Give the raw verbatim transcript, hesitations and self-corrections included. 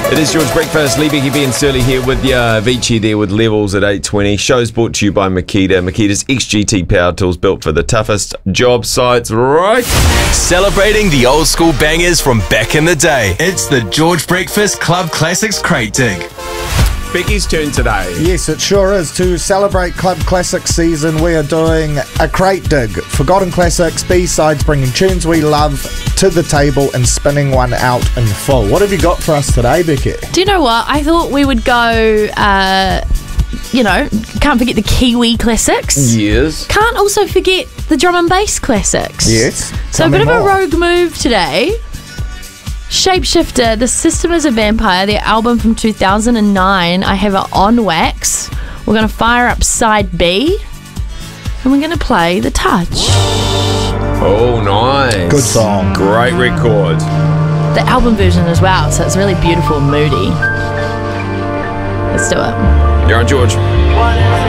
It is George Breakfast. Lee, Becky, B and Surly here with you. Avicii there with Levels at eight twenty. Show's brought to you by Makita. Makita's X G T power tools built for the toughest job sites, right? Celebrating the old school bangers from back in the day. It's the George Breakfast Club Classics Crate Dig. Becky's turn today. Yes, it sure is. To celebrate Club Classics season, we are doing a crate dig. Forgotten classics, B-sides, bringing tunes we love to the table and spinning one out in full. What have you got for us today, Becky? Do you know what? I thought we would go, uh, you know, can't forget the Kiwi classics. Yes. Can't also forget the drum and bass classics. Yes. So a bit of a rogue move today. Shapeshifter, The System is a Vampire, their album from two thousand nine. I have it on wax. We're going to fire up side B and we're going to play The Touch. Oh, nice. Good song. Great record. The album version as well, so it's really beautiful and moody. Let's do it. You're on, George.